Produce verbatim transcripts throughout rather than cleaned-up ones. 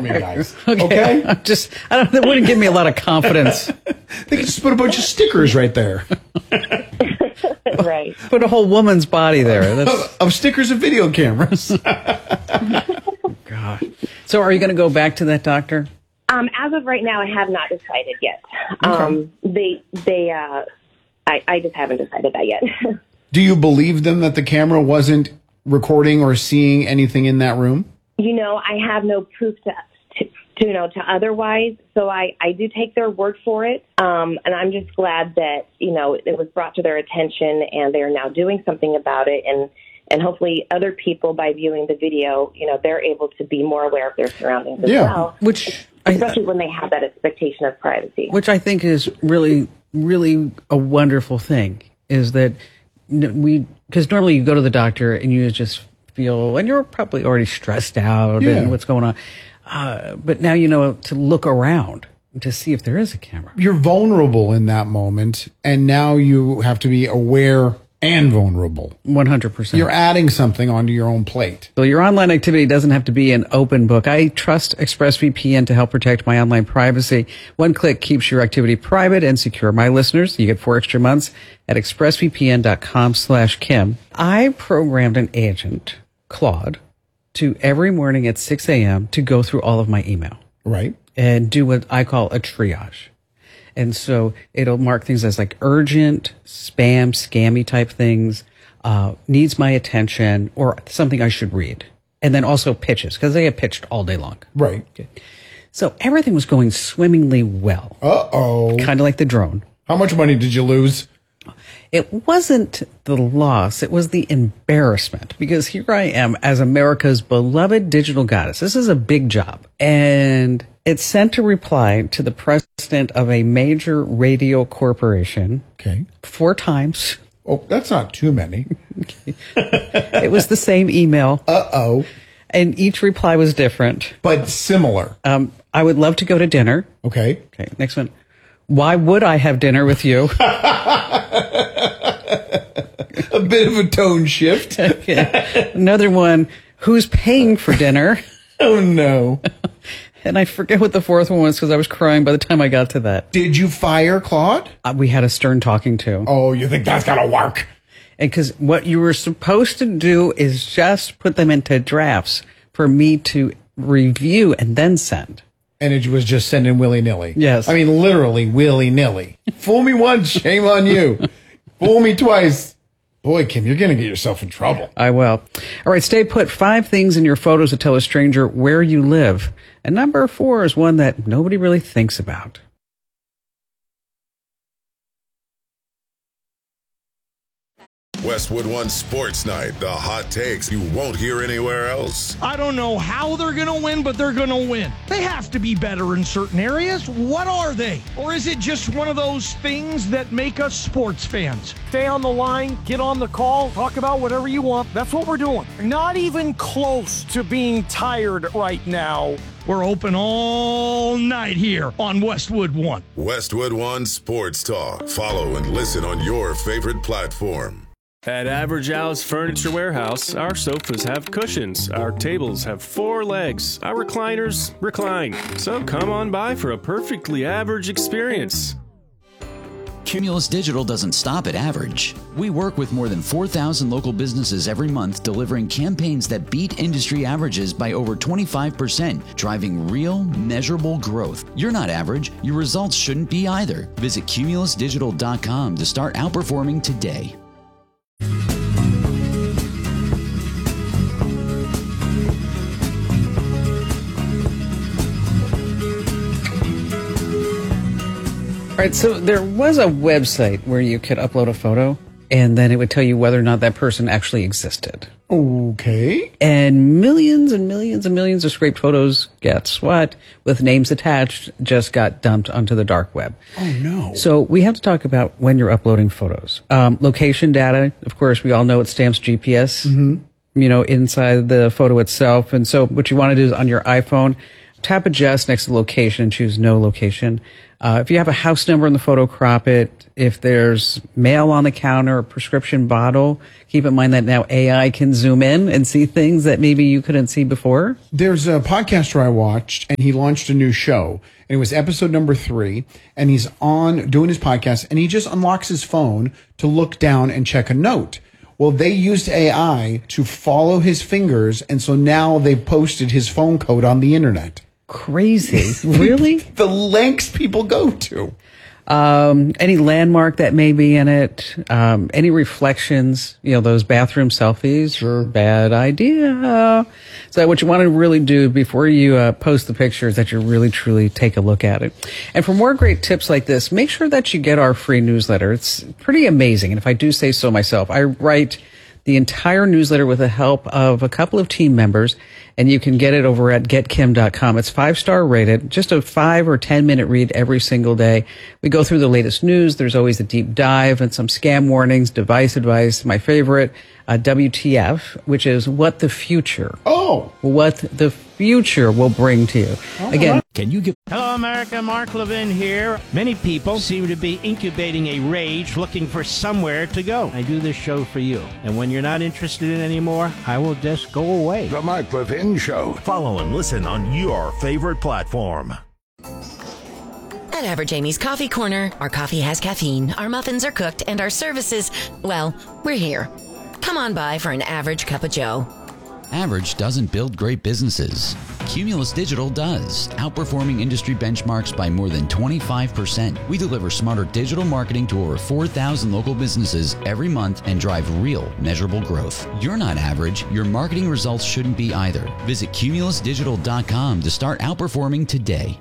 me, guys. Okay? okay? I'm just, I don't, that wouldn't give me a lot of confidence. They could just put a bunch of stickers right there. Right. Put a whole woman's body there. That's... of stickers of video cameras. God. So are you going to go back to that doctor? Um, as of right now, I have not decided yet. Okay. Um, they, they, uh, I, I just haven't decided that yet. Do you believe them that the camera wasn't recording or seeing anything in that room? You know, I have no proof to, to, to you know, to otherwise. So I, I do take their word for it. Um, and I'm just glad that, you know, it was brought to their attention and they're now doing something about it. And, and hopefully other people, by viewing the video, you know, they're able to be more aware of their surroundings as yeah. well. Which, especially I, when they have that expectation of privacy. Which I think is really, really a wonderful thing, is that we, because normally you go to the doctor and you just feel, and you're probably already stressed out yeah. and what's going on. Uh, but now you know to look around to see if there is a camera. You're vulnerable in that moment, and now you have to be aware and vulnerable. one hundred percent. You're adding something onto your own plate. So your online activity doesn't have to be an open book. I trust ExpressVPN to help protect my online privacy. One click keeps your activity private and secure. My listeners, you get four extra months at expressvpn.com slash Kim. I programmed an agent, Claude, to every morning at six a.m. to go through all of my email. Right. And do what I call a triage. And so it'll mark things as like urgent, spam, scammy type things, uh, needs my attention, or something I should read. And then also pitches, because they get pitched all day long. Right. Okay. So everything was going swimmingly well. Uh-oh. Kind of like the drone. How much money did you lose? It wasn't the loss, it was the embarrassment, because here I am as America's beloved digital goddess. This is a big job. And it sent a reply to the president of a major radio corporation. Okay. Four times. Oh, that's not too many. It was the same email. Uh-oh. And each reply was different. But similar. Um, I would love to go to dinner. Okay. Okay, next one. Why would I have dinner with you? A bit of a tone shift. Okay. Another one. Who's paying for dinner? Oh, no. And I forget what the fourth one was because I was crying by the time I got to that. Did you fire Claude? Uh, we had a stern talking to. Oh, you think that's going to work? And because what you were supposed to do is just put them into drafts for me to review and then send. And it was just sending willy-nilly. Yes. I mean, literally willy-nilly. Fool me once, shame on you. Fool me twice. Boy, Kim, you're going to get yourself in trouble. I will. All right, stay put. Five things in your photos that tell a stranger where you live. And number four is one that nobody really thinks about. Westwood One Sports Night, the hot takes you won't hear anywhere else. I don't know how they're going to win, but they're going to win. They have to be better in certain areas. What are they? Or is it just one of those things that make us sports fans? Stay on the line, get on the call, talk about whatever you want. That's what we're doing. Not even close to being tired right now. We're open all night here on Westwood One. Westwood One Sports Talk. Follow and listen on your favorite platform. At Average House Furniture Warehouse, our sofas have cushions, our tables have four legs, our recliners recline. So come on by for a perfectly average experience. Cumulus Digital doesn't stop at average. We work with more than four thousand local businesses every month, delivering campaigns that beat industry averages by over twenty-five percent, driving real, measurable growth. You're not average. Your results shouldn't be either. Visit cumulus digital dot com to start outperforming today. All right, so there was a website where you could upload a photo, and then it would tell you whether or not that person actually existed. Okay. And millions and millions and millions of scraped photos, guess what, with names attached, just got dumped onto the dark web. Oh, no. So we have to talk about when you're uploading photos. Um, location data, of course, we all know it stamps G P S, mm-hmm. you know, inside the photo itself. And so what you want to do is on your iPhone, tap adjust next to location and choose no location. Uh, if you have a house number in the photo, crop it. If there's mail on the counter, a prescription bottle, keep in mind that now A I can zoom in and see things that maybe you couldn't see before. There's a podcaster I watched, and he launched a new show. And it was episode number three, and he's on doing his podcast, and he just unlocks his phone to look down and check a note. Well, they used A I to follow his fingers, and so now they've posted his phone code on the internet. Crazy. Really? The lengths people go to. Um, any landmark that may be in it, um, any reflections, you know, those bathroom selfies, sure. Bad idea. So what you want to really do before you uh, post the picture is that you really, truly take a look at it. And for more great tips like this, make sure that you get our free newsletter. It's pretty amazing. And if I do say so myself, I write the entire newsletter with the help of a couple of team members, and you can get it over at get kim dot com. It's five-star rated, just a five or ten minute read every single day. We go through the latest news. There's always a deep dive and some scam warnings, device advice. My favorite, uh, W T F, which is what the future. Oh, what the future will bring to you. Oh, Again, can you give? Hello, America. Mark Levin here. Many people seem to be incubating a rage looking for somewhere to go. I do this show for you. And when you're not interested in it anymore, I will just go away. The Mark Levin Show. Follow and listen on your favorite platform. At Average Amy's Coffee Corner, our coffee has caffeine, our muffins are cooked, and our services, well, we're here. Come on by for an average cup of joe. Average doesn't build great businesses. Cumulus Digital does, outperforming industry benchmarks by more than twenty-five percent. We deliver smarter digital marketing to over four thousand local businesses every month and drive real, measurable growth. You're not average. Your marketing results shouldn't be either. Visit cumulus digital dot com to start outperforming today.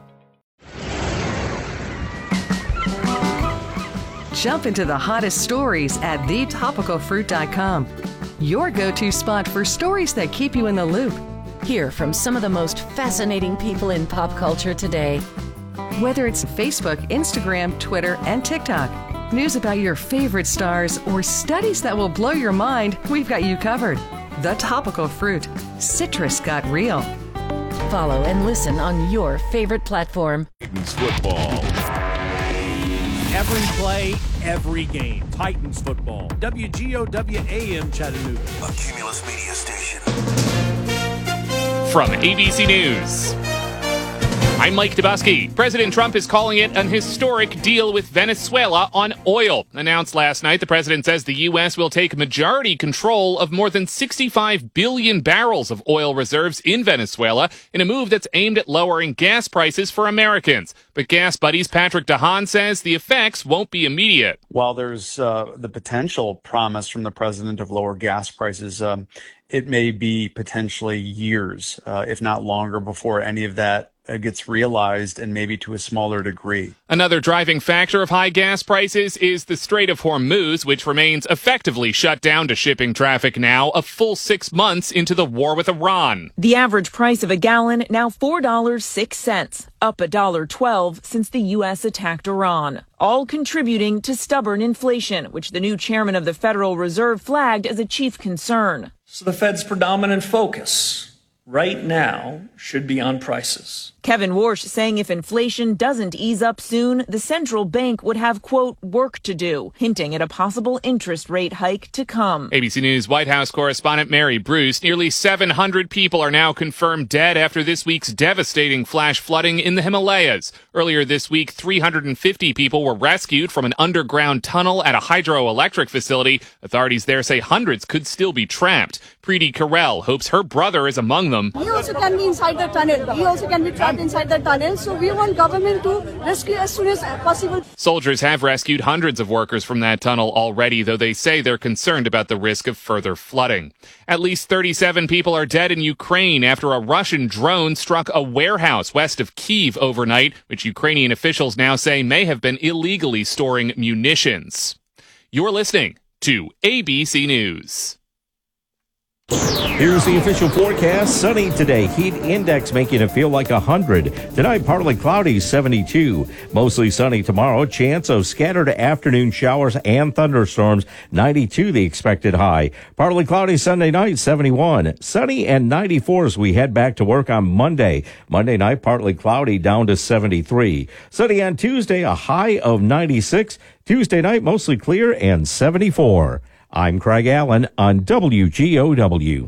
Jump into the hottest stories at the topical fruit dot com. Your go-to spot for stories that keep you in the loop. Hear from some of the most fascinating people in pop culture today. Whether it's Facebook, Instagram, Twitter, and TikTok, news about your favorite stars, or studies that will blow your mind, we've got you covered. The Topical Fruit. Citrus got real. Follow and listen on your favorite platform. Titans football. Every play, every game. Titans football. W G O W A M Chattanooga. A Cumulus Media Station. From A B C News, I'm Mike Dubusky. President Trump is calling it an historic deal with Venezuela on oil. Announced last night, the president says the U S will take majority control of more than sixty-five billion barrels of oil reserves in Venezuela in a move that's aimed at lowering gas prices for Americans. But Gas Buddies Patrick DeHaan says the effects won't be immediate. While there's uh, the potential promise from the president of lower gas prices, um, it may be potentially years, uh, if not longer, before any of that uh, gets realized, and maybe to a smaller degree. Another driving factor of high gas prices is the Strait of Hormuz, which remains effectively shut down to shipping traffic now, a full six months into the war with Iran. The average price of a gallon now four dollars and six cents, up one dollar and twelve cents since the U S attacked Iran, all contributing to stubborn inflation, which the new chairman of the Federal Reserve flagged as a chief concern. So the Fed's predominant focus right now should be on prices. Kevin Warsh saying if inflation doesn't ease up soon, the central bank would have, quote, work to do, hinting at a possible interest rate hike to come. A B C News White House correspondent Mary Bruce. Nearly seven hundred people are now confirmed dead after this week's devastating flash flooding in the Himalayas. Earlier this week, three hundred fifty people were rescued from an underground tunnel at a hydroelectric facility. Authorities there say hundreds could still be trapped. Preeti Karel hopes her brother is among them. He also can be inside the tunnel. He also can be trapped inside the tunnel. So we want government to rescue as soon as possible. Soldiers have rescued hundreds of workers from that tunnel already, though they say they're concerned about the risk of further flooding. At least thirty-seven people are dead in Ukraine after a Russian drone struck a warehouse west of Kyiv overnight, which Ukrainian officials now say may have been illegally storing munitions. You're listening to A B C News. Here's the official forecast. Sunny today. Heat index making it feel like one hundred. Tonight, partly cloudy, seventy-two. Mostly sunny tomorrow. Chance of scattered afternoon showers and thunderstorms, ninety-two the expected high. Partly cloudy Sunday night, seventy-one. Sunny and ninety-four as we head back to work on Monday. Monday night, partly cloudy, down to seventy-three. Sunny on Tuesday, a high of ninety-six. Tuesday night, mostly clear and seventy-four. I'm Craig Allen on W G O W.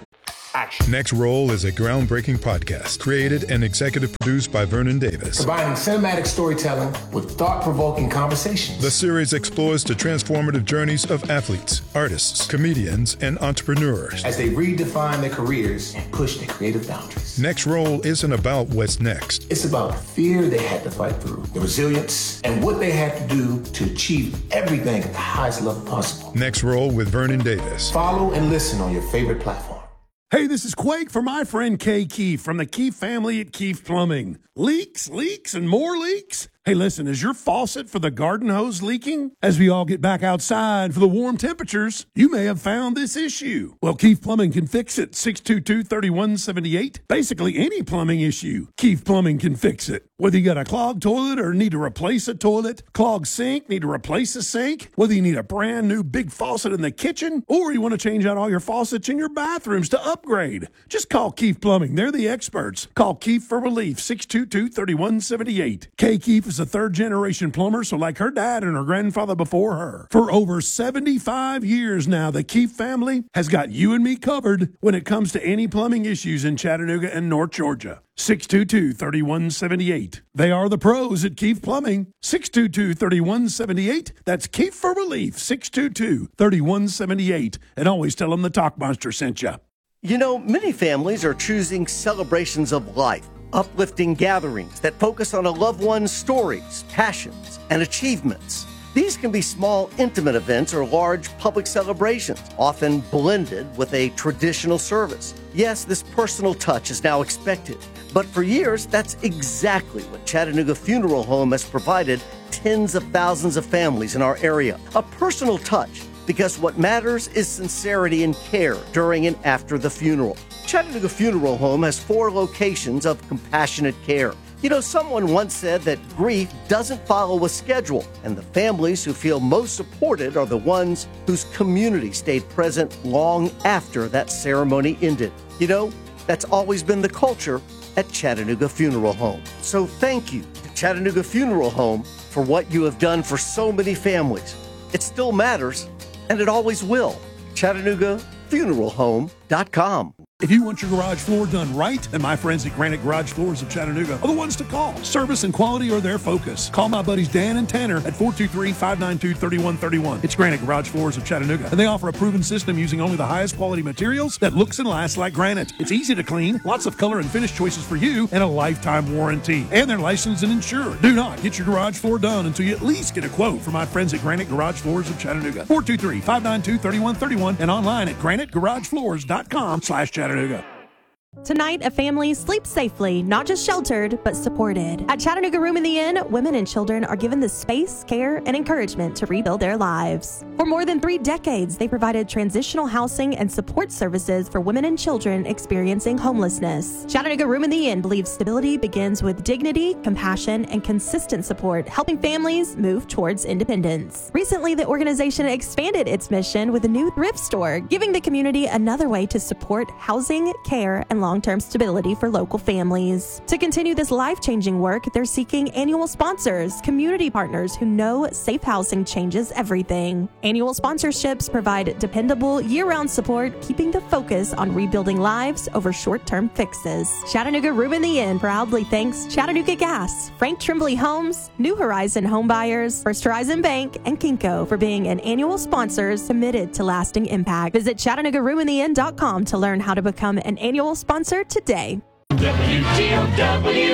Next Roll is a groundbreaking podcast created and executive produced by Vernon Davis. Combining cinematic storytelling with thought-provoking conversations. The series explores the transformative journeys of athletes, artists, comedians, and entrepreneurs as they redefine their careers and push their creative boundaries. Next Roll isn't about what's next. It's about the fear they had to fight through, the resilience, and what they had to do to achieve everything at the highest level possible. Next Roll with Vernon Davis. Follow and listen on your favorite platform. Hey, this is Quake for my friend Kay Keefe from the Keefe family at Keefe Plumbing. Leaks, leaks, and more leaks? Hey, listen, is your faucet for the garden hose leaking? As we all get back outside for the warm temperatures, you may have found this issue. Well, Keefe Plumbing can fix it. six two two, three one seven eight. Basically, any plumbing issue, Keefe Plumbing can fix it. Whether you got a clogged toilet or need to replace a toilet, clogged sink, need to replace a sink, whether you need a brand new big faucet in the kitchen, or you want to change out all your faucets in your bathrooms to upgrade, just call Keefe Plumbing. They're the experts. Call Keefe for relief, six two two, three one seven eight. Kay Keefe is a third-generation plumber, so like her dad and her grandfather before her. For over seventy-five years now, the Keefe family has got you and me covered when it comes to any plumbing issues in Chattanooga and North Georgia. six two two, three one seven eight. They are the pros at Keefe Plumbing. six two two, three one seven eight. That's Keefe for relief, six two two, three one seven eight. And always tell them the Talk Monster sent you. You know, many families are choosing celebrations of life, uplifting gatherings that focus on a loved one's stories, passions, and achievements. These can be small, intimate events or large public celebrations, often blended with a traditional service. Yes, this personal touch is now expected, but for years, that's exactly what Chattanooga Funeral Home has provided tens of thousands of families in our area. A personal touch, because what matters is sincerity and care during and after the funeral. Chattanooga Funeral Home has four locations of compassionate care. You know, someone once said that grief doesn't follow a schedule, and the families who feel most supported are the ones whose community stayed present long after that ceremony ended. You know, that's always been the culture at Chattanooga Funeral Home. So thank you to Chattanooga Funeral Home for what you have done for so many families. It still matters, and it always will. Chattanooga Funeral Home dot com. If you want your garage floor done right, then my friends at Granite Garage Floors of Chattanooga are the ones to call. Service and quality are their focus. Call my buddies Dan and Tanner at four two three, five nine two, three one three one. It's Granite Garage Floors of Chattanooga, and they offer a proven system using only the highest quality materials that looks and lasts like granite. It's easy to clean, lots of color and finish choices for you, and a lifetime warranty. And they're licensed and insured. Do not get your garage floor done until you at least get a quote from my friends at Granite Garage Floors of Chattanooga. four two three, five nine two, three one three one and online at granite garage floors dot com slash Chattanooga. Tonight, a family sleeps safely, not just sheltered, but supported. At Chattanooga Room in the Inn, women and children are given the space, care, and encouragement to rebuild their lives. For more than three decades, they provided transitional housing and support services for women and children experiencing homelessness. Chattanooga Room in the Inn believes stability begins with dignity, compassion, and consistent support, helping families move towards independence. Recently, the organization expanded its mission with a new thrift store, giving the community another way to support housing, care, and long-term stability for local families. To continue this life-changing work, they're seeking annual sponsors, community partners who know safe housing changes everything. Annual sponsorships provide dependable year-round support, keeping the focus on rebuilding lives over short-term fixes. Chattanooga Room in the Inn proudly thanks Chattanooga Gas, Frank Tremblay Homes, New Horizon Home Buyers, First Horizon Bank, and Kinko for being an annual sponsors committed to lasting impact. Visit Chattanooga Room in the Inn dot com to learn how to become an annual sponsor today. W G O W.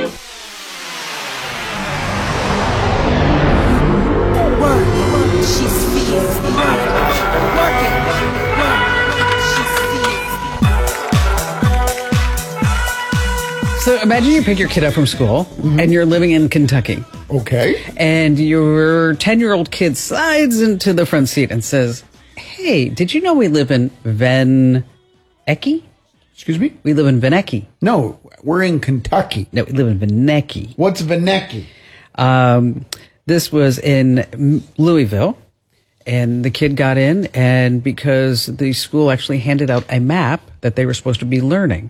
Work, work, she's feels. Work, work it, work, she's feels. So imagine you pick your kid up from school mm-hmm. and you're living in Kentucky. Okay. And your ten-year-old kid slides into the front seat and says, "Hey, did you know we live in Vancouver?" Eki? Excuse me? We live in Veneki. No, we're in Kentucky. No, we live in Veneki. What's Veneki? Um, this was in Louisville, and the kid got in, and because the school actually handed out a map that they were supposed to be learning.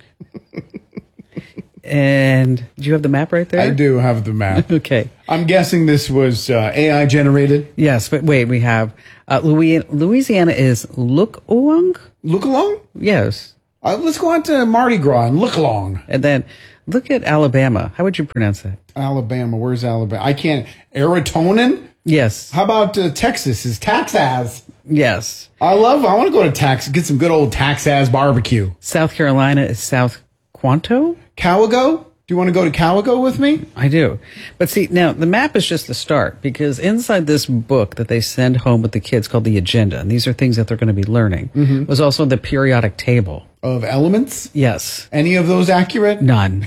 And do you have the map right there? I do have the map. Okay. I'm guessing this was uh, A I generated. Yes, but wait, we have uh, Louisiana, Louisiana is Look Along? Look Along? Yes. Uh, let's go out to Mardi Gras and look along. And then look at Alabama. How would you pronounce that? Alabama. Where's Alabama? I can't. Serotonin? Yes. How about uh, Texas? Is Texas? Yes. I love, I want to go to Texas, get some good old Texas barbecue. South Carolina is South Quanto? Cowago? Do you want to go to Cowago with me? I do. But see, now the map is just the start, because inside this book that they send home with the kids called the agenda, and these are things that they're going to be learning, mm-hmm. was also the periodic table. Of elements? Yes. Any of those accurate? None.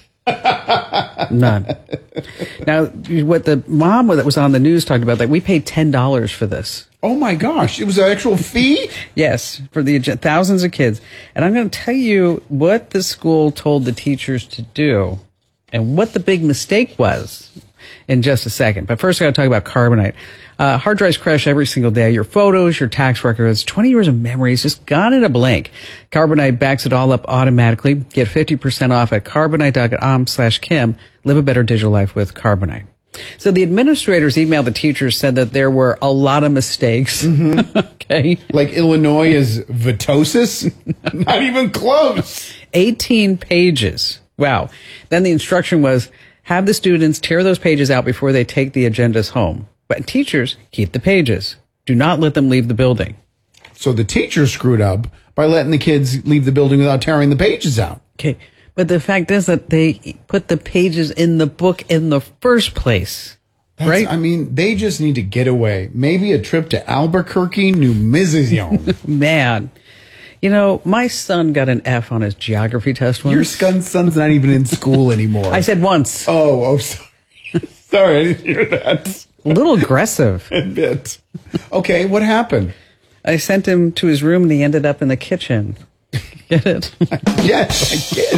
None. Now, what the mom that was on the news talked about, that we paid ten dollars for this. Oh my gosh, it was an actual fee? Yes, for the thousands of kids. And I'm going to tell you what the school told the teachers to do and what the big mistake was in just a second. But first, I got to talk about Carbonite. Uh, hard drives crash every single day. Your photos, your tax records, twenty years of memories, just gone in a blink. Carbonite backs it all up automatically. Get fifty percent off at carbonite.com slash Kim. Live a better digital life with Carbonite. So the administrators emailed the teachers, said that there were a lot of mistakes. Mm-hmm. Okay. Like Illinois is vitosis? Not even close. eighteen pages. Wow. Then the instruction was, have the students tear those pages out before they take the agendas home. But teachers, keep the pages. Do not let them leave the building. So the teachers screwed up by letting the kids leave the building without tearing the pages out. Okay. But the fact is that they put the pages in the book in the first place. That's, right? I mean, they just need to get away. Maybe a trip to Albuquerque, New Mexico. Man. You know, my son got an F on his geography test once. Your son's, son's not even in school anymore. I said once. Oh, oh, sorry. Sorry, I didn't hear that. A little aggressive. A bit. Okay, what happened? I sent him to his room and he ended up in the kitchen. Get it? Yes, I get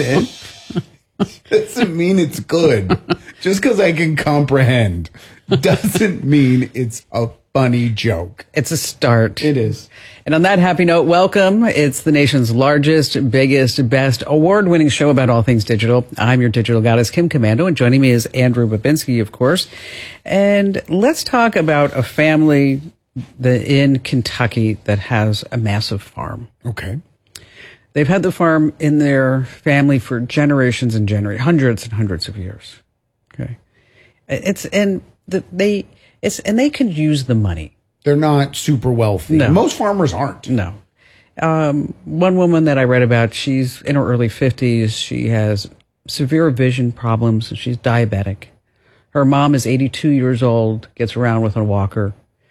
it. Doesn't mean it's good. Just because I can comprehend doesn't mean it's a funny joke. It's a start. It is. And on that happy note, welcome. It's the nation's largest, biggest, best award-winning show about all things digital. I'm your digital goddess, Kim Komando, and joining me is Andrew Babinski, of course. And let's talk about a family that in Kentucky that has a massive farm. Okay. They've had the farm in their family for generations and generations, hundreds and hundreds of years. Okay. It's, and the, they, it's, and they can use the money. They're not super wealthy. No. Most farmers aren't. No. Um, one woman that I read about, she's in her early fifties. She has severe vision problems. She's diabetic. Her mom is eighty-two years old, gets around with a walker.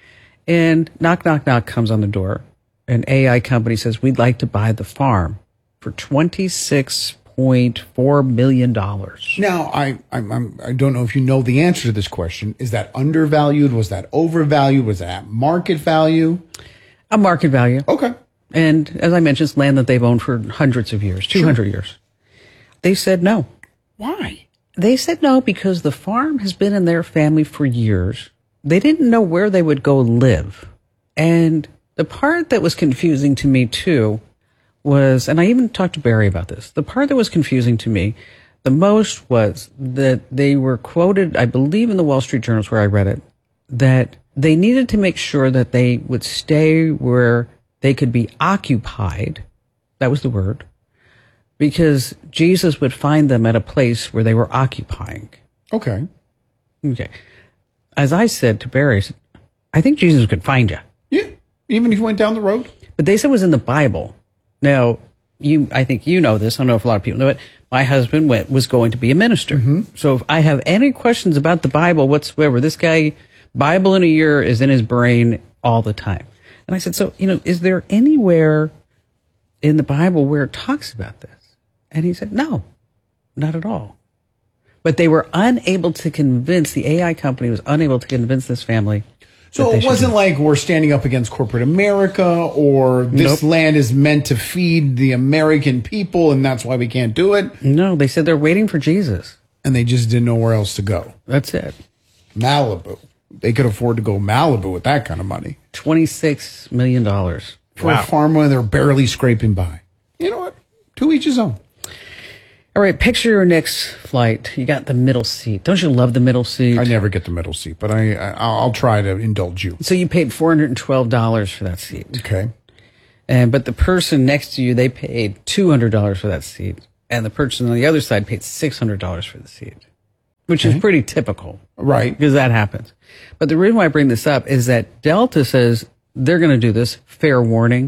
And knock, knock, knock comes on the door. An A I company says, we'd like to buy the farm for twenty-six point four million dollars. Now, I I'm, I'm, I don't know if you know the answer to this question. Is that undervalued? Was that overvalued? Was that market value? A market value. Okay. And as I mentioned, it's land that they've owned for hundreds of years, two hundred sure. years. They said no. Why? They said no because the farm has been in their family for years. They didn't know where they would go live. And the part that was confusing to me, too, was, and I even talked to Barry about this, the part that was confusing to me the most was that they were quoted, I believe in the Wall Street Journal where I read it, that they needed to make sure that they would stay where they could be occupied. That was the word. Because Jesus would find them at a place where they were occupying. Okay. Okay. As I said to Barry, I think Jesus could find you. Yeah. Even if you went down the road. But they said it was in the Bible. Now, you, I think you know this. I don't know if a lot of people know it. My husband went, was going to be a minister. Mm-hmm. So if I have any questions about the Bible whatsoever, this guy, Bible in a year, is in his brain all the time. And I said, so, you know, is there anywhere in the Bible where it talks about this? And he said, no, not at all. But they were unable to convince, the A I company was unable to convince this family. So it wasn't like we're standing up against corporate America or this Nope. land is meant to feed the American people and that's why we can't do it. No, they said they're waiting for Jesus. And they just didn't know where else to go. That's it. Malibu. They could afford to go Malibu with that kind of money. twenty-six million dollars. For a farm where they're barely scraping by. You know what? To each his own. All right, picture your next flight. You got the middle seat. Don't you love the middle seat? I never get the middle seat, but I, I I'll try to indulge you. So you paid four hundred twelve dollars for that seat. Okay. And but the person next to you, they paid two hundred dollars for that seat. And the person on the other side paid six hundred dollars for the seat, which Okay. is pretty typical. Right. Because that happens. But the reason why I bring this up is that Delta says they're going to do this. Fair warning.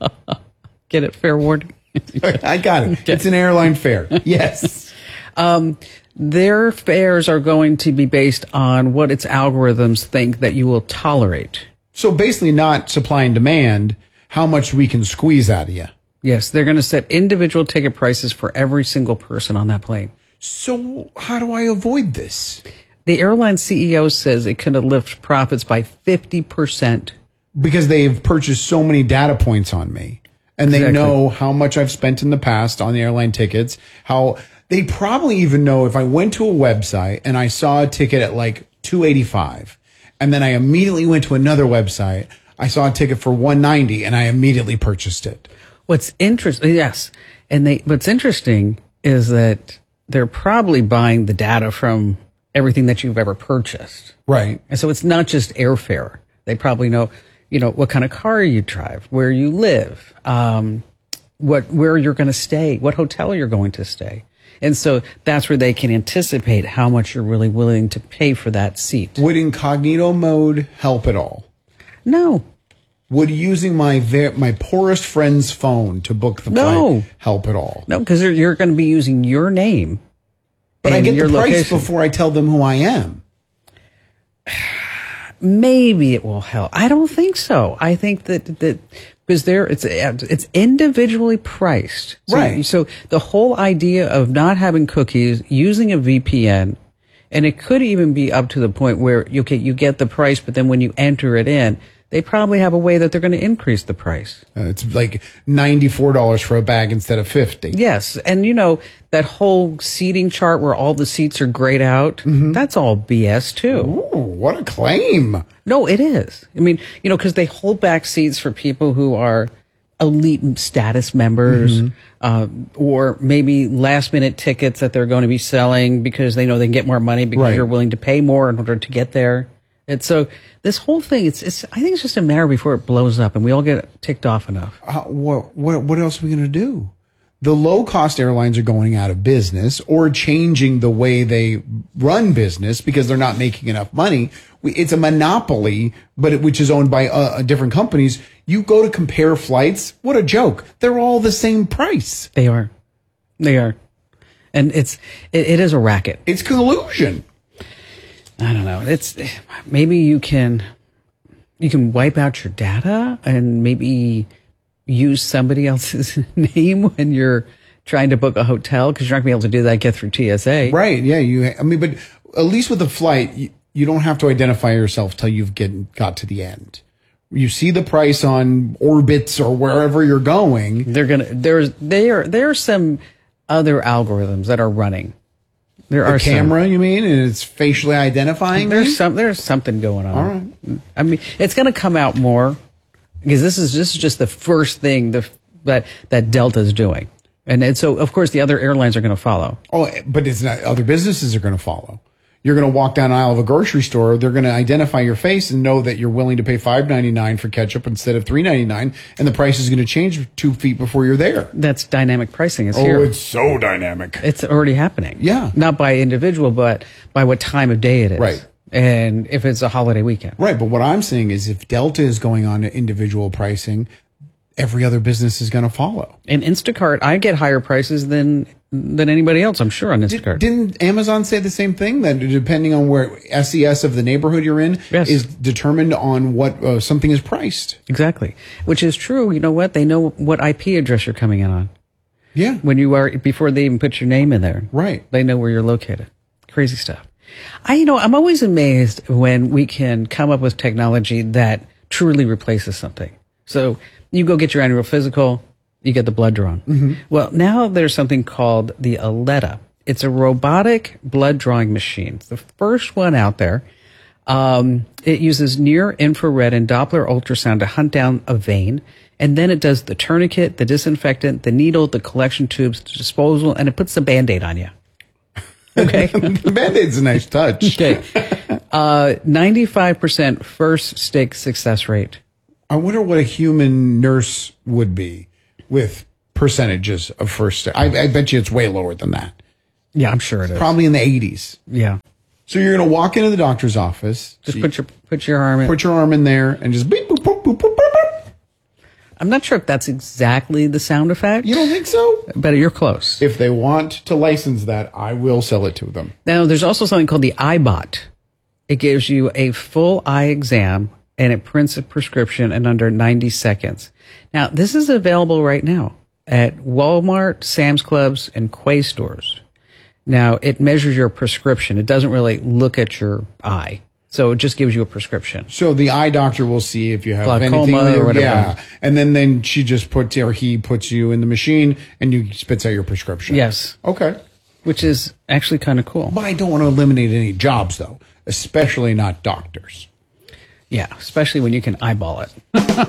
Get it? Fair warning. I got it. It's an airline fare. Yes. um, their fares are going to be based on what its algorithms think that you will tolerate. So basically not supply and demand, how much we can squeeze out of you. Yes, they're going to set individual ticket prices for every single person on that plane. So how do I avoid this? The airline C E O says it could lift profits by fifty percent. Because they've purchased so many data points on me. And they Exactly. know how much I've spent in the past on the airline tickets. How they probably even know if I went to a website and I saw a ticket at like two eighty-five, and then I immediately went to another website, I saw a ticket for one ninety, and I immediately purchased it. What's interesting, yes, and they. What's interesting is that they're probably buying the data from everything that you've ever purchased, right? And so it's not just airfare. They probably know, you know, what kind of car you drive, where you live, um, what where you're going to stay, what hotel you're going to stay, and so that's where they can anticipate how much you're really willing to pay for that seat. Would incognito mode help at all? No. Would using my ver- my poorest friend's phone to book the No. flight help at all? No, because you're, you're going to be using your name. But I and get your the price location. before I tell them who I am. Maybe it will help. I don't think so. I think that that because there it's it's individually priced, so, Right. So the whole idea of not having cookies, using a V P N, and it could even be up to the point where okay, you get the price, but then when you enter it in, they probably have a way that they're going to increase the price. Uh, it's like ninety-four dollars for a bag instead of fifty. Yes, and you know that whole seating chart where all the seats are grayed out. That's all B S too. Ooh, what a claim! No, it is. I mean, you know, because they hold back seats for people who are elite status members, Mhm. uh, or maybe last minute tickets that they're going to be selling because they know they can get more money because Right. you're willing to pay more in order to get there. And so this whole thing, it's, it's, I think it's just a matter before it blows up and we all get ticked off enough. Uh, what what what else are we going to do? The low cost airlines are going out of business or changing the way they run business because they're not making enough money. We, it's a monopoly, but it, which is owned by uh, different companies. You go to compare flights. What a joke! They're all the same price. They are, they are, and it's it, it is a racket. It's collusion. I don't know. It's maybe you can you can wipe out your data and maybe use somebody else's name when you're trying to book a hotel because you're not going to be able to do that. Get through T S A, Right? Yeah. You. I mean, but at least with a flight, you, you don't have to identify yourself till you've get got to the end. You see the price on Orbitz or wherever you're going. They're gonna there's there there are some other algorithms that are running. There The are some. camera, you mean, and it's facially identifying. There's me? some there's something going on. All right. I mean, it's going to come out more because this is this is just the first thing the, that that Delta's doing, and, and so of course the other airlines are going to follow. Oh, but it's not. Other businesses are going to follow. You're going to walk down the aisle of a grocery store. They're going to identify your face and know that you're willing to pay five ninety-nine for ketchup instead of three ninety-nine, and the price is going to change two feet before you're there. That's dynamic pricing. It's Oh, here. it's so dynamic. It's already happening. Yeah. Not by individual, but by what time of day it is. Right. And if it's a holiday weekend. Right, but what I'm saying is if Delta is going on to individual pricing, every other business is going to follow. In Instacart, I get higher prices than than anybody else, I'm sure, on Instacart. Didn't Amazon say the same thing? That depending on where S E S of the neighborhood you're in Yes. is determined on what uh, something is priced. Exactly. Which is true. You know what? They know what I P address you're coming in on. Yeah. When you are, before they even put your name in there. Right. They know where you're located. Crazy stuff. I, you know, I'm always amazed when we can come up with technology that truly replaces something. So you go get your annual physical, you get the blood drawn. Mm-hmm. Well, now there's something called the Aletta. It's a robotic blood drawing machine. It's the first one out there. Um, it uses near infrared and Doppler ultrasound to hunt down a vein. And then it does the tourniquet, the disinfectant, the needle, the collection tubes, the disposal, and it puts the Band-Aid on you. Okay. The Band-Aid's a nice touch. Okay. Uh, ninety-five percent first stick success rate. I wonder what a human nurse would be with percentages of first stick. I, I bet you it's way lower than that. Yeah, I'm sure it is. Probably in the eighties. Yeah. So you're going to walk into the doctor's office. Just put your put your arm in. Put your arm in there and just beep, boop, boop, boop, boop, boop, boop. I'm not sure if that's exactly the sound effect. You don't think so? But you're close. If they want to license that, I will sell it to them. Now, there's also something called the iBot. It gives you a full eye exam and it prints a prescription in under ninety seconds. Now, this is available right now at Walmart, Sam's Clubs, and Quay stores. Now, it measures your prescription. It doesn't really look at your eye. So it just gives you a prescription. So the eye doctor will see if you have Glaucoma anything there, or whatever. Yeah. And then, then she just puts, or he puts you in the machine and you spits out your prescription. Yes. Okay. Which is actually kind of cool. But I don't want to eliminate any jobs, though, especially not doctors. Yeah, especially when you can eyeball it.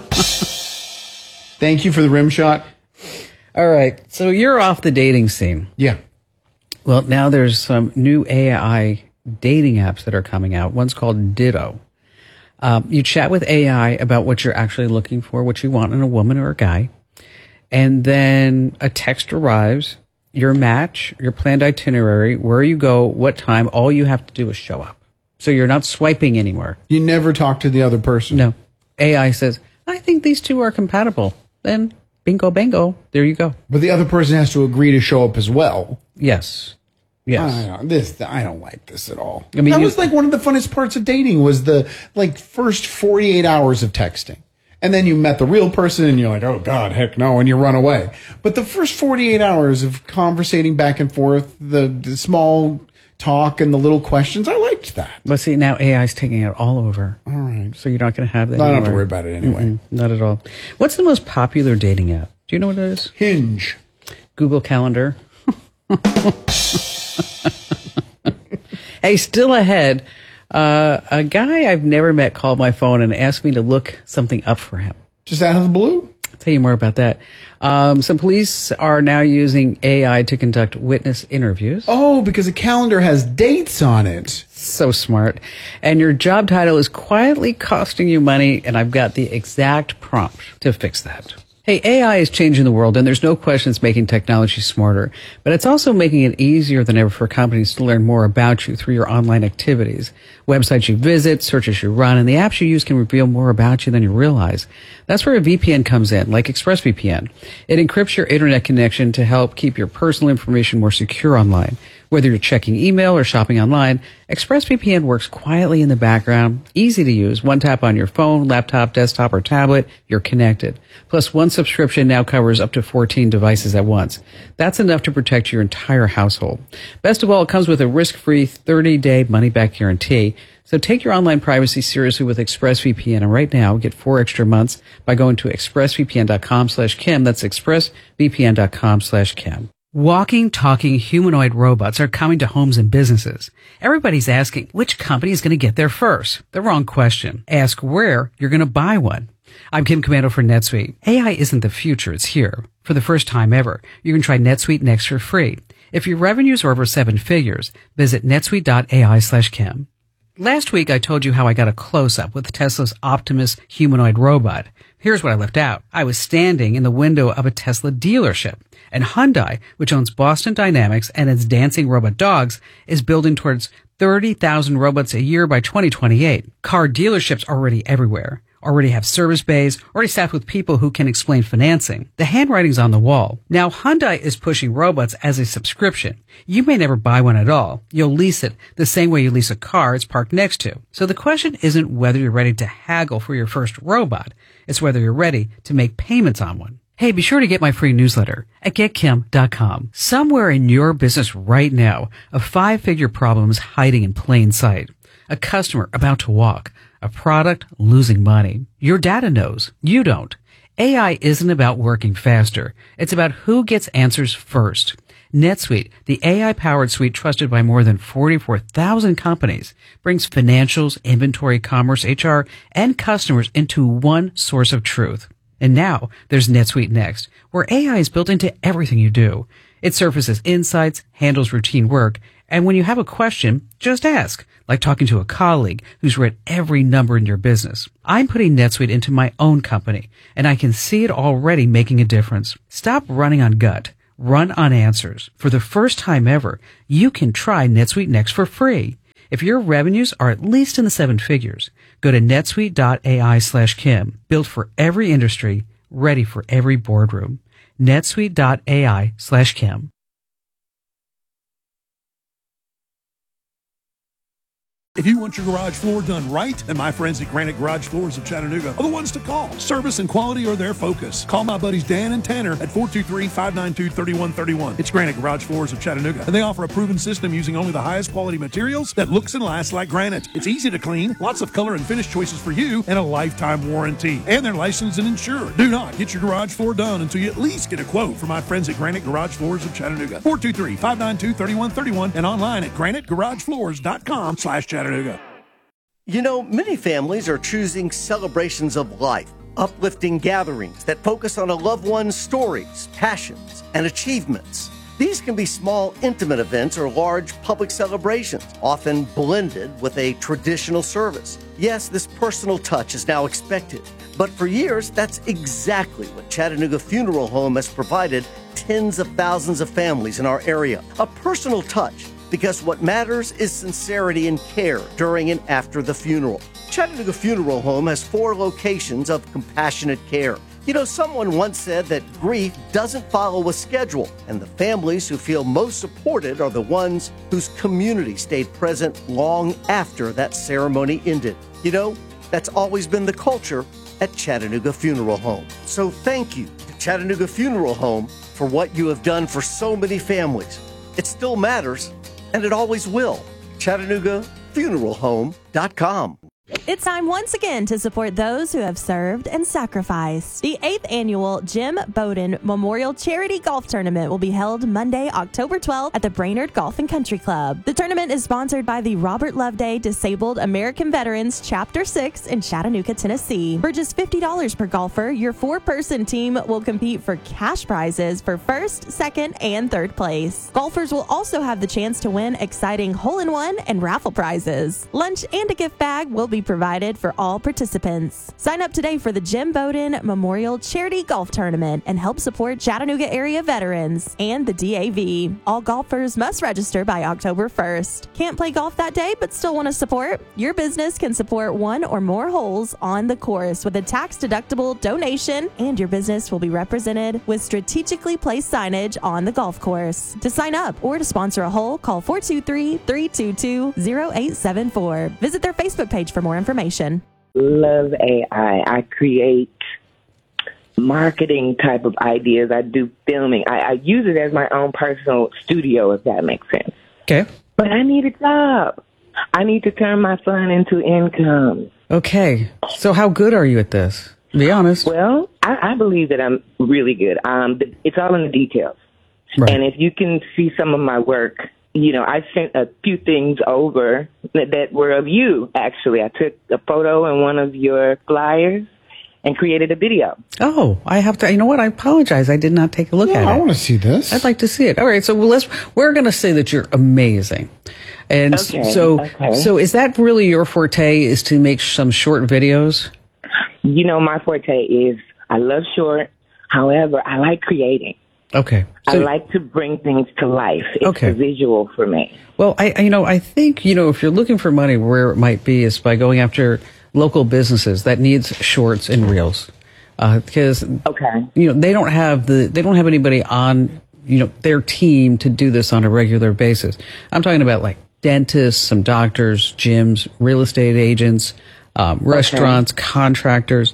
Thank you for the rim shot. All right. So you're off the dating scene. Yeah. Well, now there's some new A I dating apps that are coming out. One's called Ditto. Um, you chat with A I about what you're actually looking for, what you want in a woman or a guy. And then a text arrives, your match, your planned itinerary, where you go, what time. All you have to do is show up. So you're not swiping anymore. You never talk to the other person. No. A I says, I think these two are compatible. Then bingo, bango. There you go. But the other person has to agree to show up as well. Yes. Yes. I don't, this, I don't like this at all. I mean, that you- was like one of the funnest parts of dating was the like first forty-eight hours of texting. And then you met the real person and you're like, oh God, heck no. And you run away. But the first forty-eight hours of conversating back and forth, the, the small talk and the little questions, I liked that. But see, now A I's taking it all over. All right. So you're not going to have that I don't anymore. have to worry about it anyway. Mm-mm, not at all. What's the most popular dating app? Do you know what it is? Hinge. Google Calendar. Hey, still ahead. Uh, a guy I've never met called my phone and asked me to look something up for him. Just out of the blue? I'll tell you more about that. Um, some police are now using A I to conduct witness interviews. Oh, because a calendar has dates on it. So smart. And your job title is quietly costing you money, and I've got the exact prompt to fix that. Hey, A I is changing the world, and there's no question it's making technology smarter, but it's also making it easier than ever for companies to learn more about you through your online activities. Websites you visit, searches you run, and the apps you use can reveal more about you than you realize. That's where a V P N comes in, like ExpressVPN. It encrypts your internet connection to help keep your personal information more secure online. Whether you're checking email or shopping online, ExpressVPN works quietly in the background, easy to use. One tap on your phone, laptop, desktop, or tablet, you're connected. Plus, one subscription now covers up to fourteen devices at once. That's enough to protect your entire household. Best of all, it comes with a risk-free thirty-day money-back guarantee. So take your online privacy seriously with ExpressVPN. And right now, get four extra months by going to expressvpn.com slash Kim. That's expressvpn.com slash Kim. Walking, talking humanoid robots are coming to homes and businesses. Everybody's asking, which company is going to get there first? The wrong question. Ask where you're going to buy one. I'm Kim Commando for NetSuite. A I isn't the future, it's here. For the first time ever, you can try NetSuite Next for free. If your revenues are over seven figures, visit netsuite.ai slash Kim. Last week, I told you how I got a close-up with Tesla's Optimus humanoid robot. Here's what I left out. I was standing in the window of a Tesla dealership, and Hyundai, which owns Boston Dynamics and its dancing robot dogs, is building towards thirty thousand robots a year by twenty twenty-eight. Car dealerships are already everywhere, already have service bays, already staffed with people who can explain financing. The handwriting's on the wall. Now Hyundai is pushing robots as a subscription. You may never buy one at all. You'll lease it the same way you lease a car it's parked next to. So the question isn't whether you're ready to haggle for your first robot. It's whether you're ready to make payments on one. Hey, be sure to get my free newsletter at get kim dot com. Somewhere in your business right now, a five-figure problem is hiding in plain sight. A customer about to walk. A product losing money. Your data knows. You don't. A I isn't about working faster. It's about who gets answers first. NetSuite, the A I-powered suite trusted by more than forty-four thousand companies, brings financials, inventory, commerce, H R, and customers into one source of truth. And now there's NetSuite Next, where A I is built into everything you do. It surfaces insights, handles routine work, and when you have a question, just ask, like talking to a colleague who's read every number in your business. I'm putting NetSuite into my own company, and I can see it already making a difference. Stop running on gut. Run on answers. For the first time ever, you can try NetSuite Next for free. If your revenues are at least in the seven figures, go to netsuite.ai slash Kim. Built for every industry, ready for every boardroom. netsuite.ai slash Kim. If you want your garage floor done right, then my friends at Granite Garage Floors of Chattanooga are the ones to call. Service and quality are their focus. Call my buddies Dan and Tanner at four two three, five nine two, three one three one. It's Granite Garage Floors of Chattanooga, and they offer a proven system using only the highest quality materials that looks and lasts like granite. It's easy to clean, lots of color and finish choices for you, and a lifetime warranty. And they're licensed and insured. Do not get your garage floor done until you at least get a quote from my friends at Granite Garage Floors of Chattanooga. four two three, five nine two, three one three one and online at granite garage floors dot com slash Chattanooga. You know, many families are choosing celebrations of life, uplifting gatherings that focus on a loved one's stories, passions, and achievements. These can be small, intimate events or large public celebrations, often blended with a traditional service. Yes, this personal touch is now expected, but for years, that's exactly what Chattanooga Funeral Home has provided tens of thousands of families in our area. A personal touch, because what matters is sincerity and care during and after the funeral. Chattanooga Funeral Home has four locations of compassionate care. You know, someone once said that grief doesn't follow a schedule, and the families who feel most supported are the ones whose community stayed present long after that ceremony ended. You know, that's always been the culture at Chattanooga Funeral Home. So thank you to Chattanooga Funeral Home for what you have done for so many families. It still matters, and it always will. Chattanooga Funeral Home dot com. It's time once again to support those who have served and sacrificed. The eighth annual Jim Bowden Memorial Charity Golf Tournament will be held Monday, October twelfth at the Brainerd Golf and Country Club. The tournament is sponsored by the Robert Loveday Disabled American Veterans Chapter six in Chattanooga, Tennessee. For just fifty dollars per golfer, your four-person team will compete for cash prizes for first, second, and third place. Golfers will also have the chance to win exciting hole-in-one and raffle prizes. Lunch and a gift bag will be provided for all participants. Sign up today for the Jim Bowden Memorial Charity Golf Tournament and help support Chattanooga area veterans and the D A V. All golfers must register by October first. Can't play golf that day but still want to support? Your business can support one or more holes on the course with a tax-deductible donation, and your business will be represented with strategically placed signage on the golf course. To sign up or to sponsor a hole, call four two three, three two two, zero eight seven four. Visit their Facebook page for more information. Love A I. I create marketing type of ideas. I do filming. I, I use it as my own personal studio, if that makes sense. Okay. But I need a job. I need to turn my fun into income. Okay. So how good are you at this? Be honest. Well, I, I believe that I'm really good. Um, it's all in the details. Right. And if you can see some of my work, you know, I sent a few things over that, that were of you, actually. I took a photo in one of your flyers and created a video. Oh, I have to, you know what? I apologize. I did not take a look Yeah, at it. I want to see this. I'd like to see it. All right. So well, let's, we're going to say that you're amazing. And Okay, so, okay. so is that really your forte, is to make some short videos? You know, my forte is I love short. However, I like creating. Okay. I like to bring things to life. It's Okay. a visual for me. Well, I, I, you know, I think, you know, if you're looking for money, where it might be is by going after local businesses that needs shorts and reels. Uh, because, okay. you know, they don't have the, they don't have anybody on, you know, their team to do this on a regular basis. I'm talking about like dentists, some doctors, gyms, real estate agents, um, restaurants, contractors.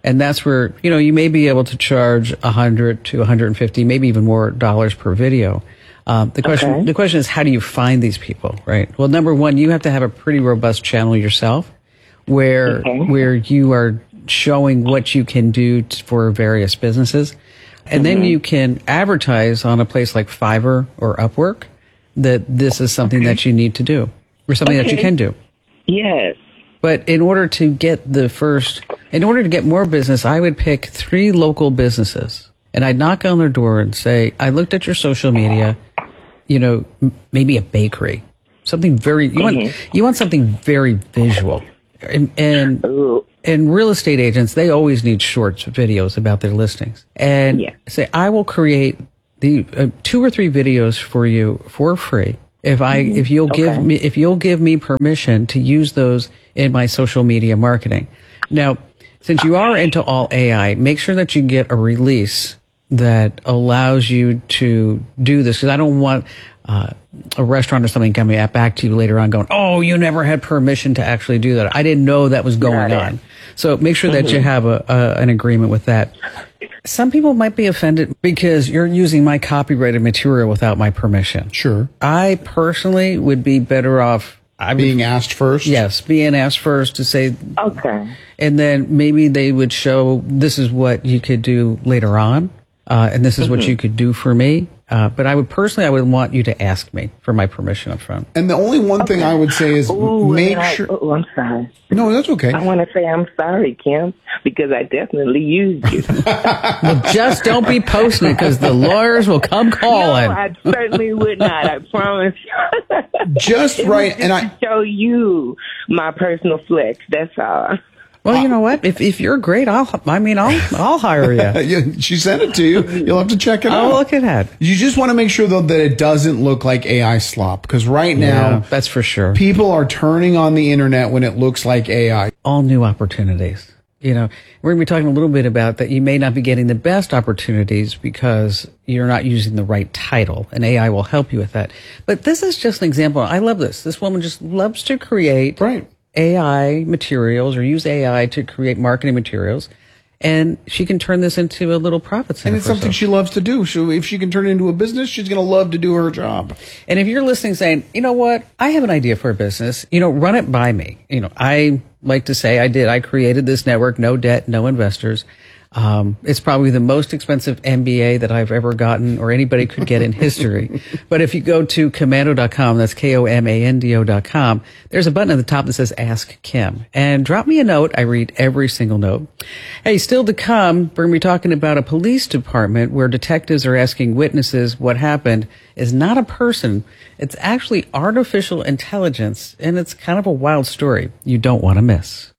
And that's where, you know, you may be able to charge one hundred to one hundred fifty, maybe even more dollars per video. Um, the question, Okay. the question is, how do you find these people, right? Well, number one, you have to have a pretty robust channel yourself where, Okay. where you are showing what you can do t- for various businesses. And then Mhm. you can advertise on a place like Fiverr or Upwork that this is something that you need to do or something that you Okay. can do. Yes. But in order to get the first, in order to get more business, I would pick three local businesses and I'd knock on their door and say, I looked at your social media, you know, m- maybe a bakery, something very, you want, you want something very visual. And, and, and real estate agents, they always need short videos about their listings. And say, I will create the uh, two or three videos for you for free. If I, Mhm. if you'll give Okay. me, if you'll give me permission to use those in my social media marketing. Now, since you are into all A I, make sure that you get a release that allows you to do this. Because I don't want uh, a restaurant or something coming back to you later on going, oh, you never had permission to actually do that. I didn't know that was going Got it. on. So make sure that you Mhm. have a, a an agreement with that. Some people might be offended because you're using my copyrighted material without my permission. Sure. I personally would be better off I being asked first. Yes, being asked first to say. Okay. And then maybe they would show this is what you could do later on, uh, and this is what Mhm. you could do for me. Uh, but I would personally, I would want you to ask me for my permission up front. And the only one thing I would say is Ooh, make and I- sure. Oh, I'm sorry. No, that's okay. I want to say I'm sorry, Kim, because I definitely used you. Well, just don't be posting it because the lawyers will come calling. No, I certainly would not. I promise. Just It right, was just and I- to show you my personal flex. That's all. Well, you know what? If if you're great, I'll. I mean, I'll I'll hire you. Yeah, she sent it to you. You'll have to check it out. I'll look at that. You just want to make sure though that it doesn't look like A I slop because right now, Yeah, that's for sure. people are turning on the internet when it looks like A I. All new opportunities. You know, we're going to be talking a little bit about that. You may not be getting the best opportunities because you're not using the right title, and A I will help you with that. But this is just an example. I love this. This woman just loves to create right. A I materials or use A I to create marketing materials. And she can turn this into a little profit center. And it's for something herself. she loves to do. So if she can turn it into a business, she's going to love to do her job. And if you're listening saying, you know what, I have an idea for a business, you know, run it by me. You know, I like to say I did. I created this network, no debt, no investors. Um, it's probably the most expensive M B A that I've ever gotten or anybody could get in history. But if you go to komando dot com, that's K O M A N D O dot com, there's a button at the top that says Ask Kim. And drop me a note. I read every single note. Hey, still to come, we're going to be talking about a police department where detectives are asking witnesses what happened is not a person. It's actually artificial intelligence. And it's kind of a wild story you don't want to miss.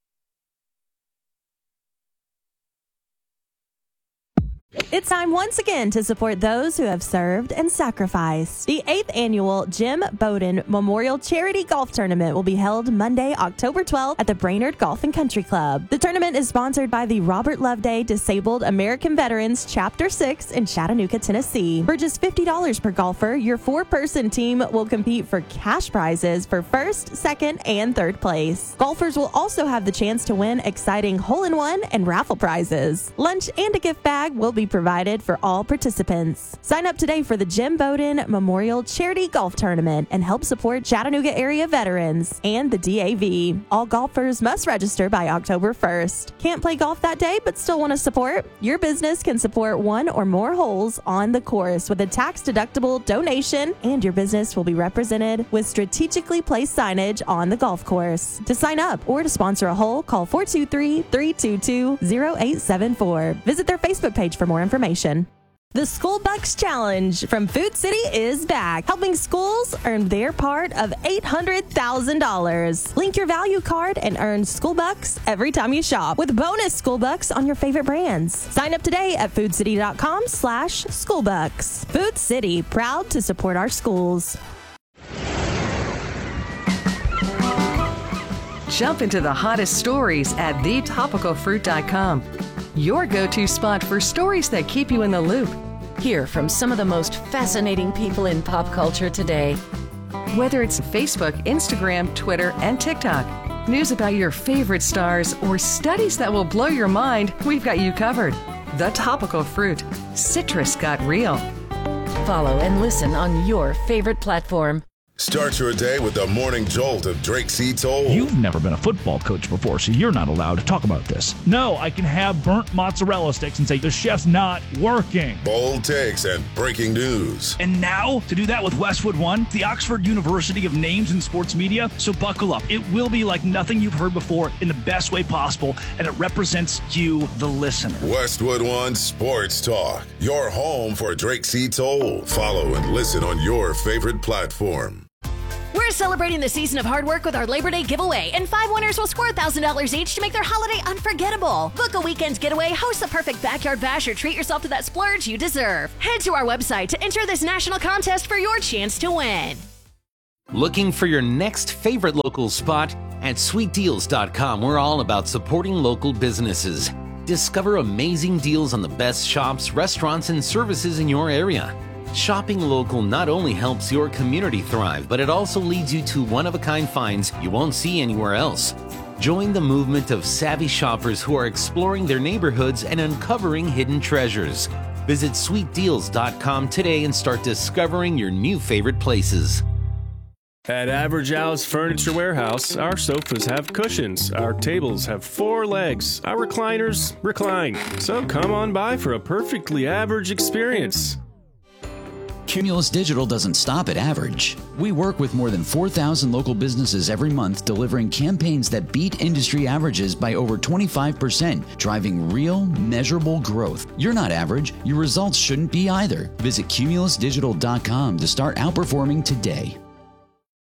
It's time once again to support those who have served and sacrificed. The eighth annual Jim Bowden Memorial Charity Golf Tournament will be held Monday, October twelfth at the Brainerd Golf and Country Club. The tournament is sponsored by the Robert Loveday Disabled American Veterans Chapter six in Chattanooga, Tennessee. For just fifty dollars per golfer, your four-person team will compete for cash prizes for first, second, and third place. Golfers will also have the chance to win exciting hole-in-one and raffle prizes. Lunch and a gift bag will be provided for all participants. Sign up today for the Jim Bowden Memorial Charity Golf Tournament and help support Chattanooga area veterans and the D A V. All golfers must register by October first. Can't play golf that day but still want to support? Your business can support one or more holes on the course with a tax-deductible donation, and your business will be represented with strategically placed signage on the golf course. To sign up or to sponsor a hole, call four two three, three two two, zero eight seven four. Visit their Facebook page for more information. The School Bucks Challenge from Food City is back, helping schools earn their part of eight hundred thousand dollars. Link your value card and earn School Bucks every time you shop with bonus School Bucks on your favorite brands. Sign up today at foodcity.com slash schoolbucks. Food City, proud to support our schools. Jump into the hottest stories at the topical fruit dot com. Your go-to spot for stories that keep you in the loop. Hear from some of the most fascinating people in pop culture today. Whether it's Facebook, Instagram, Twitter, and TikTok, News about your favorite stars or studies that will blow your mind, we've got you covered. The Topical Fruit. Citrus got real. Follow and listen on your favorite platform. Start your day with the morning jolt of Drake C. Toll. You've never been a football coach before, so you're not allowed to talk about this. No, I can have burnt mozzarella sticks and say the chef's not working. Bold takes and breaking news. And now, to do that with Westwood One, the Oxford University of names in sports media, so buckle up. It will be like nothing you've heard before in the best way possible, and it represents you, the listener. Westwood One Sports Talk, your home for Drake C. Toll. Follow and listen on your favorite platform. We're celebrating the season of hard work with our Labor Day giveaway, and five winners will score one thousand dollars each to make their holiday unforgettable. Book a weekend's getaway, host the perfect backyard bash, or treat yourself to that splurge you deserve. Head to our website to enter this national contest for your chance to win. Looking for your next favorite local spot? At sweet deals dot com, we're all about supporting local businesses. Discover amazing deals on the best shops, restaurants, and services in your area. Shopping local not only helps your community thrive, but it also leads you to one-of-a-kind finds you won't see anywhere else. Join the movement of savvy shoppers who are exploring their neighborhoods and uncovering hidden treasures. Visit sweet deals dot com today and start discovering your new favorite places. At Average Al's Furniture Warehouse, our sofas have cushions, our tables have four legs, our recliners recline. So come on by for a perfectly average experience. Cumulus Digital doesn't stop at average. We work with more than four thousand local businesses every month, delivering campaigns that beat industry averages by over twenty-five percent, driving real, measurable growth. You're not average. Your results shouldn't be either. Visit cumulus digital dot com to start outperforming today.